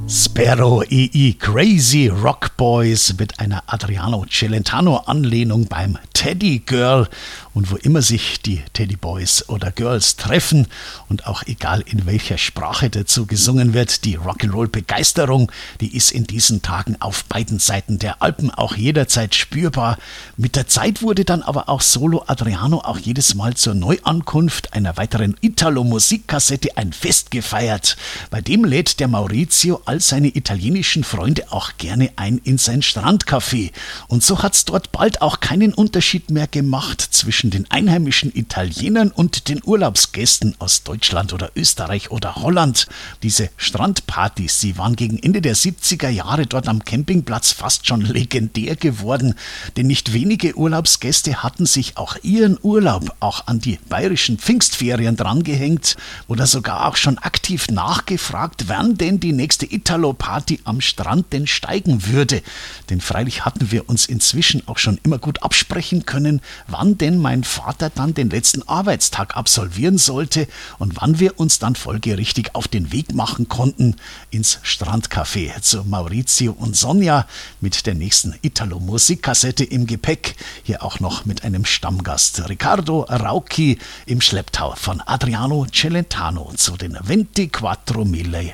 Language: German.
Sparrow EE Crazy Rock Boys mit einer Adriano Celentano-Anlehnung beim Teddy Girl. Und wo immer sich die Teddy Boys oder Girls treffen und auch egal in welcher Sprache dazu gesungen wird, die Rock'n'Roll-Begeisterung, die ist in diesen Tagen auf beiden Seiten der Alpen auch jederzeit spürbar. Mit der Zeit wurde dann aber auch Solo Adriano auch jedes Mal zur Neuankunft einer weiteren Italo-Musikkassette ein Fest gefeiert. Bei dem lädt der Maurizio all seine italienischen Freunde auch gerne ein in sein Strandcafé. Und so hat's dort bald auch keinen Unterschied mehr gemacht zwischen den einheimischen Italienern und den Urlaubsgästen aus Deutschland oder Österreich oder Holland. Diese Strandpartys, sie waren gegen Ende der 70er Jahre dort am Campingplatz fast schon legendär geworden, denn nicht wenige Urlaubsgäste hatten sich auch ihren Urlaub auch an die bayerischen Pfingstferien drangehängt oder sogar auch schon aktiv nachgefragt, wann denn die nächste Italo-Party am Strand denn steigen würde. Denn freilich hatten wir uns inzwischen auch schon immer gut absprechen können, wann denn mein Vater dann den letzten Arbeitstag absolvieren sollte und wann wir uns dann folgerichtig auf den Weg machen konnten ins Strandcafé zu Maurizio und Sonja mit der nächsten Italo-Musikkassette im Gepäck. Hier auch noch mit einem Stammgast Riccardo Rauchi im Schlepptau von Adriano Celentano zu den 24 Mille